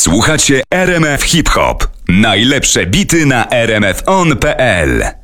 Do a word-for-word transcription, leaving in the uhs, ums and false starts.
Słuchacie R M F Hip Hop. Najlepsze bity na r m f on kropka p l.